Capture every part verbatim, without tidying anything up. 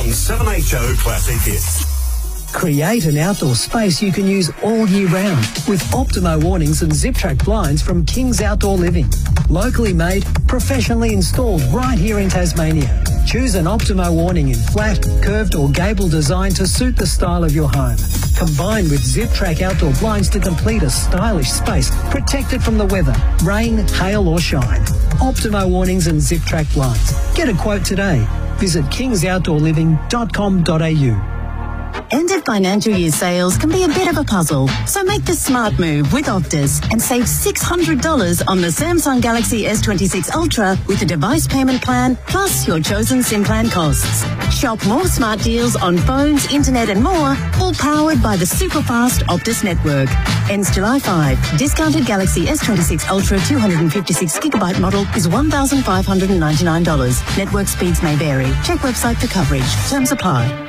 on seven H O Classic Hits. Create an outdoor space you can use all year round with Optimo awnings and Zip-Track blinds from King's Outdoor Living. Locally made, professionally installed right here in Tasmania. Choose an Optimo awning in flat, curved or gable design to suit the style of your home. Combined with Zip-Track outdoor blinds to complete a stylish space protected from the weather, rain, hail or shine. Optimo awnings and Zip-Track blinds. Get a quote today. Visit kings outdoor living dot com dot a u. End of financial year sales can be a bit of a puzzle, so make the smart move with Optus and save six hundred dollars on the Samsung Galaxy S twenty-six Ultra with a device payment plan plus your chosen SIM plan costs. Shop more smart deals on phones, internet and more, all powered by the super fast Optus network. Ends July fifth. Discounted Galaxy S twenty-six Ultra two hundred fifty-six gigabyte model is one thousand five hundred ninety-nine dollars. Network speeds may vary. Check website for coverage. Terms apply.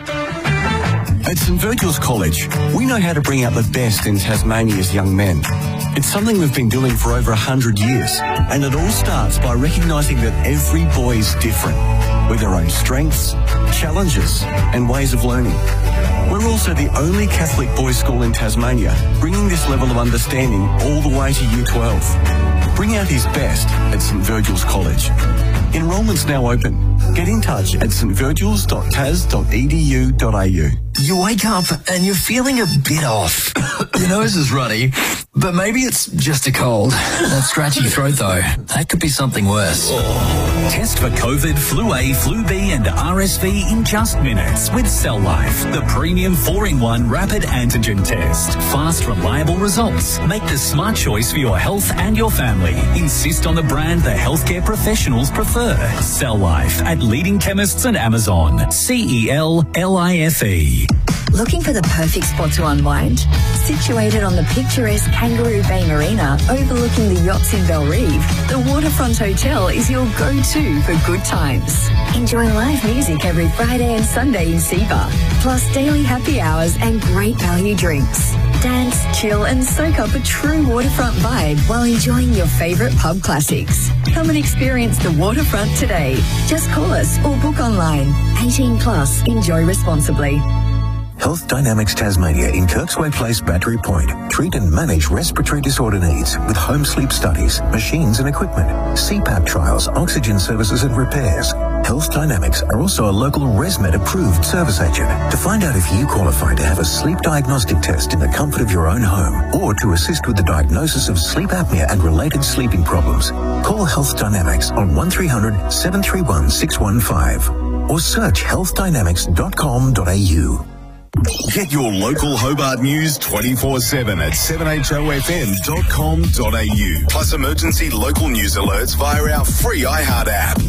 At St Virgil's College, we know how to bring out the best in Tasmania's young men. It's something we've been doing for over one hundred years, and it all starts by recognising that every boy is different, with their own strengths, challenges and ways of learning. We're also the only Catholic boys' school in Tasmania, bringing this level of understanding all the way to Year twelve. Bring out his best at St Virgil's College. Enrolment's now open. Get in touch at s t virgils dot tas dot e d u dot a u. You wake up and you're feeling a bit off. Your nose is runny, but maybe it's just a cold. That scratchy throat, though, that could be something worse. Test for COVID, Flu A, Flu B and R S V in just minutes with Cell Life, the premium four in one rapid antigen test. Fast, reliable results. Make the smart choice for your health and your family. Insist on the brand the healthcare professionals prefer. Cell Life at leading chemists and Amazon. C E L L I F E. Looking for the perfect spot to unwind? Situated on the picturesque Kangaroo Bay Marina overlooking the yachts in Belrive, the Waterfront Hotel is your go-to for good times. Enjoy live music every Friday and Sunday in Seabar, plus daily happy hours and great value drinks. Dance, chill and soak up a true waterfront vibe while enjoying your favourite pub classics. Come and experience the Waterfront today. Just call us or book online. eighteen plus. Enjoy responsibly. Health Dynamics Tasmania in Kirksway Place, Battery Point. Treat and manage respiratory disorder needs with home sleep studies, machines and equipment, C PAP trials, oxygen services and repairs. Health Dynamics are also a local ResMed approved service agent. To find out if you qualify to have a sleep diagnostic test in the comfort of your own home or to assist with the diagnosis of sleep apnea and related sleeping problems, call Health Dynamics on one three hundred, seven three one, six one five or search health dynamics dot com dot a u. Get your local Hobart news twenty-four seven at seven h o f m dot com dot a u. Plus emergency local news alerts via our free iHeart app.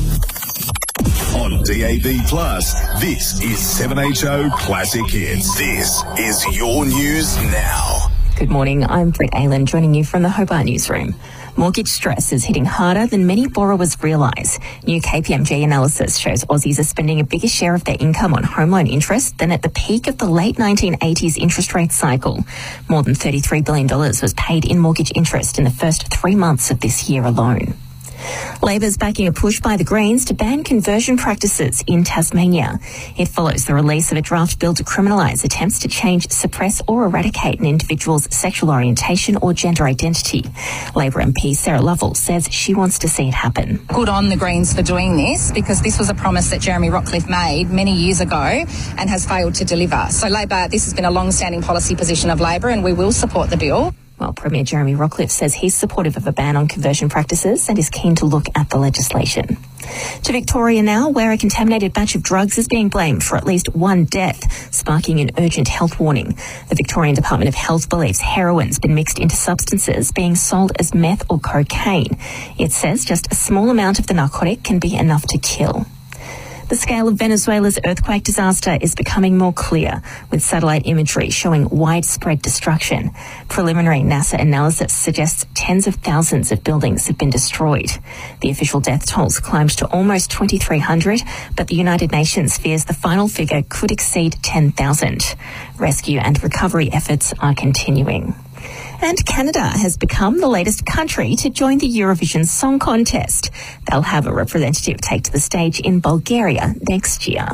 On D A B Plus, this is seven H O Classic Hits. This is your news now. Good morning, I'm Britt Aylan joining you from the Hobart Newsroom. Mortgage stress is hitting harder than many borrowers realise. New K P M G analysis shows Aussies are spending a bigger share of their income on home loan interest than at the peak of the late nineteen eighties interest rate cycle. More than thirty-three billion dollars was paid in mortgage interest in the first three months of this year alone. Labor's backing a push by the Greens to ban conversion practices in Tasmania. It follows the release of a draft bill to criminalise attempts to change, suppress or eradicate an individual's sexual orientation or gender identity. Labor M P Sarah Lovell says she wants to see it happen. Good on the Greens for doing this, because this was a promise that Jeremy Rockcliffe made many years ago and has failed to deliver. So Labor, this has been a long-standing policy position of Labor and we will support the bill. Well, Premier Jeremy Rockcliffe says he's supportive of a ban on conversion practices and is keen to look at the legislation. To Victoria now, where a contaminated batch of drugs is being blamed for at least one death, sparking an urgent health warning. The Victorian Department of Health believes heroin's been mixed into substances being sold as meth or cocaine. It says just a small amount of the narcotic can be enough to kill. The scale of Venezuela's earthquake disaster is becoming more clear, with satellite imagery showing widespread destruction. Preliminary NASA analysis suggests tens of thousands of buildings have been destroyed. The official death tolls climbed to almost twenty-three hundred, but the United Nations fears the final figure could exceed ten thousand. Rescue and recovery efforts are continuing. And Canada has become the latest country to join the Eurovision Song Contest. They'll have a representative take to the stage in Bulgaria next year.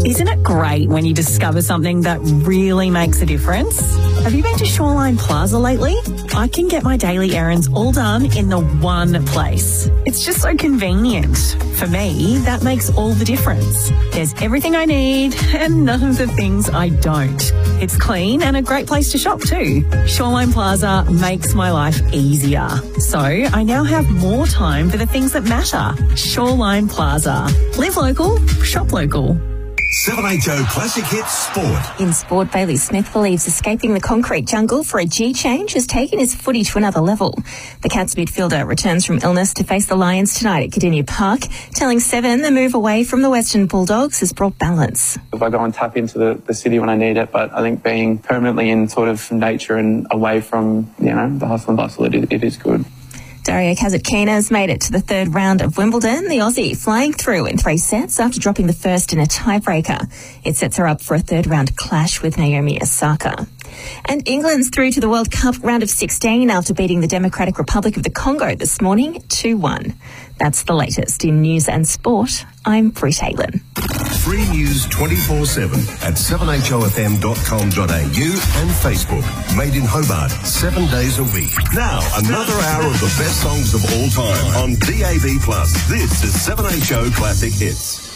Isn't it great when you discover something that really makes a difference? Have you been to Shoreline Plaza lately? I can get my daily errands all done in the one place. It's just so convenient. For me, that makes all the difference. There's everything I need and none of the things I don't. It's clean and a great place to shop too. Shoreline Plaza makes my life easier. So I now have more time for the things that matter. Shoreline Plaza. Live local, shop local. seven H O Classic Hits Sport. In sport, Bailey Smith believes escaping the concrete jungle for a G change has taken his footy to another level. The Cats midfielder returns from illness to face the Lions tonight at Cardinia Park, telling Seven the move away from the Western Bulldogs has brought balance. If I go and tap into the, the city when I need it, but I think being permanently in sort of nature and away from, you know, the hustle and bustle, it is, it is good. Dario Kasatkina's made it to the third round of Wimbledon, the Aussie flying through in three sets after dropping the first in a tiebreaker. It sets her up for a third round clash with Naomi Osaka. And England's through to the World Cup round of sixteen after beating the Democratic Republic of the Congo this morning two one. That's the latest in news and sport. I'm Brit Halen. Free news twenty-four seven at seven H O F M dot com dot A U and Facebook. Made in Hobart, seven days a week. Now, another hour of the best songs of all time on D A B plus. This is seven H O Classic Hits.